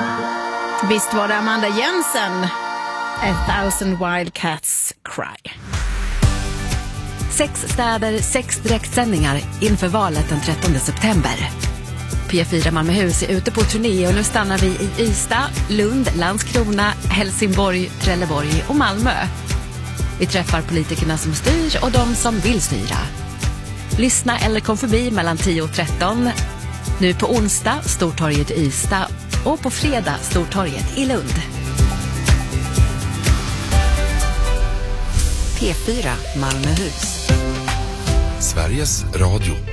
Visst var det Amanda Jensen. A Thousand Wildcats Cry. 6 städer, 6 direktsändningar inför valet den 13 september. P4 Malmöhus är ute på turné och nu stannar vi i Ystad, Lund, Landskrona, Helsingborg, Trelleborg och Malmö. Vi träffar politikerna som styr och de som vill styra. Lyssna eller kom förbi mellan 10 och 13. Nu på onsdag, Stortorget i Ystad, och på fredag, Stortorget i Lund. P4 Malmöhus. Sveriges Radio.